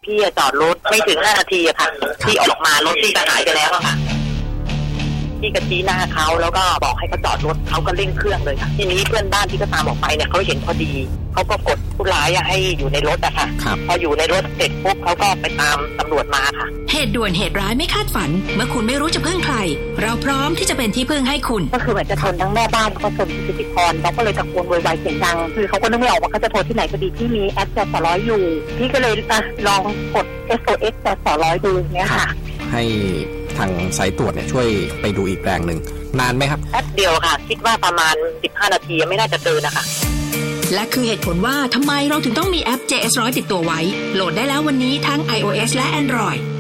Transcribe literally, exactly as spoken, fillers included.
พี่จอดรถไม่ถึงห้านาทีอะค่ะที่ออกมารถที่จะหายไปแล้วอะค่ะพี่ก็ชี้หน้าเขาแล้วก็บอกให้เขาจอดรถเขาก็เร่งเครื่องเลยค่ะทีนี้เพื่อนบ้านที่ก็ตามออกไปเนี่ยเขาเห็นพอดีเขาก็กดผู้ร้ายให้อยู่ในรถอะค่ะพออยู่ในรถเสร็จปุ๊บเขาก็ไปตามตำรวจมาค่ะเหตุด่วนเหตุร้ายไม่คาดฝันเมื่อคุณไม่รู้จะพึ่งใครเราพร้อมที่จะเป็นที่พึ่งให้คุณก็คือเหมือนจะชนทั้งแม่บ้านแล้วก็ชนพิธีกรเราก็เลยตะโกนโวยวายเสียงดังคือเขาก็นึกไม่ออกว่าเขาจะโทรที่ไหนพอดีที่มีแอปแจสร้อยอยู่พี่ก็เลยลองกด เอส โอ เอส แจสร้อยดูเนี้ยค่ะให้ทางสายตรวจเนี่ยช่วยไปดูอีกแรงหนึ่งนานไหมครับแป๊บเดียวค่ะคิดว่าประมาณสิบห้านาทีไม่น่าจะเกินนะคะและคือเหตุผลว่าทำไมเราถึงต้องมีแอป เจ เอส หนึ่งร้อย ติดตัวไว้โหลดได้แล้ววันนี้ทั้ง iOS และ Android